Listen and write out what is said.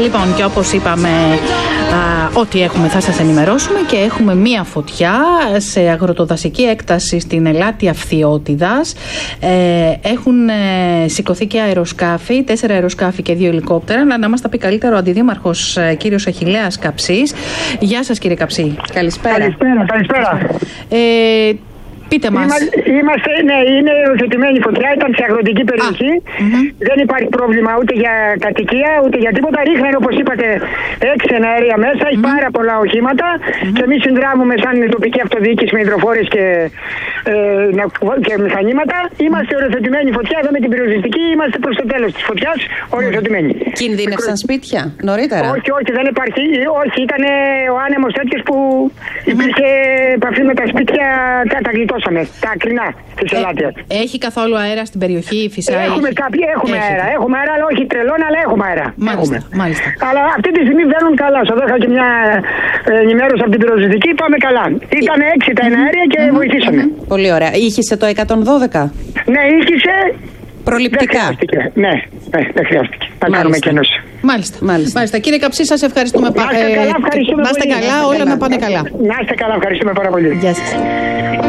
Λοιπόν, και όπως είπαμε, ό,τι έχουμε θα σας ενημερώσουμε, και έχουμε μία φωτιά σε αγροτοδασική έκταση στην Ελάτια Φθιώτιδας. Έχουν σηκωθεί και αεροσκάφη, 4 αεροσκάφη και 2 ελικόπτερα, αλλά να μας τα πει καλύτερο ο αντιδήμαρχος κύριος Αχιλλέας Καψής. Γεια σας, κύριε Καψή. Καλησπέρα. Καλησπέρα. Πείτε μας. Είναι οριοθετημένη φωτιά, ήταν σε αγροτική περιοχή. Δεν υπάρχει πρόβλημα ούτε για κατοικία ούτε για τίποτα. Ρίχνανε, όπως είπατε, 6 εναέρια μέσα. Έχει πάρα πολλά οχήματα και εμείς συνδράμουμε σαν τοπική αυτοδιοίκηση με υδροφόρες και μηχανήματα. Είμαστε οριοθετημένη φωτιά. Εδώ με την πυροσβεστική είμαστε προς το τέλος της φωτιάς οριοθετημένοι. Κινδύνευσαν σπίτια νωρίτερα? Όχι, δεν υπάρχει. Όχι, ήταν ο άνεμος τέτοιος που υπήρχε επαφή με τα σπίτια, τα γλιτώσαμε. Τα ακρινά της Ελάτιας. Έχει καθόλου αέρα στην περιοχή, φυσάει? Έχουμε αέρα, αλλά όχι τρελόν, αλλά έχουμε αέρα. Μάλιστα. Αλλά αυτή τη στιγμή βαίνουν καλά. Σας δώσα και μια ενημέρωση από την πυροσβεστική. Πάμε καλά. Ήταν 6 τα εναέρια και βοηθήσαμε. Πολύ ωραία. Ήχησε το 112? Ναι, ήχησε. Προληπτικά. Δεν χρειάστηκε. Θα κάνουμε κενός. Μάλιστα. Κύριε Καψή, σας ευχαριστούμε πάρα πολύ. Να είστε καλά, όλα να πάνε καλά. Να είστε καλά, ευχαριστούμε πάρα πολύ. Γεια σας.